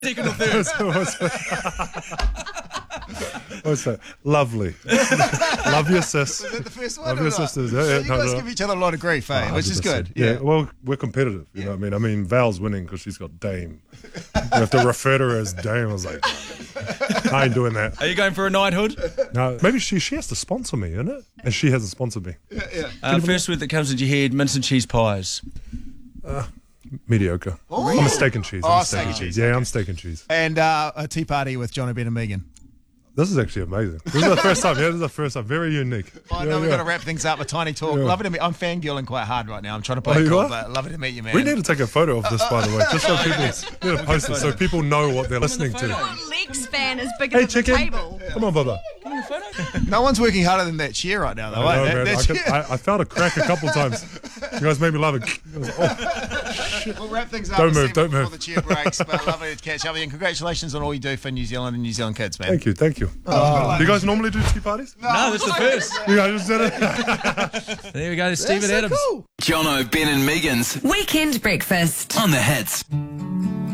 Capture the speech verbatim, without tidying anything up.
Second or third. What's, what's that? Lovely. Love your sis. Was that the first one? Love or your not? sisters. So Yeah, yeah, you no, guys no. give each other a lot of grief, eh? one Which is hundred good. percent. Yeah. Well, we're competitive. You know what I mean? I mean, Val's winning because she's got Dame. You have to refer to her as Dame. I was like, I ain't doing that. Are you going for a knighthood? No, maybe she she has to sponsor me, isn't it? And she hasn't sponsored me. Yeah, yeah. Uh, first word that comes into your head, mince and cheese pies. Mediocre. Oh. I'm a steak and cheese. I'm Oh, a steak steak and and cheese. cheese, Yeah, okay. I'm steak and cheese. And uh, a tea party with Jono, Ben and Megan. This is actually amazing. This is the first time. Yeah, this is the first time. Very unique. I Yeah, know we've yeah. got to wrap things up with Tiny Talk. Yeah. Lovely to meet I'm fangirling quite hard right now. I'm trying to Oh, play you cool, are? but lovely to meet you, man. We need to take a photo of this, by the way, just so people need to post it so people know what they're listening to. Leg span is bigger Hey, than the chicken. table. Come on, Bubba. No one's working harder than that chair right now, though. I, eh? know, That- man. that I, could, chair. I, I felt a crack a couple times. You guys made me love it. It was- oh. We'll wrap things up. Don't this move, evening don't before move. the chair breaks, but lovely to catch up with you. And congratulations on all you do for New Zealand and New Zealand kids, man. Thank you, thank you. Oh. Do you guys normally do tea parties? No, that's the first. You guys just did it? There we go, Stephen so Adams. cool. Jono, Ben and Megan's Weekend breakfast. on the hits.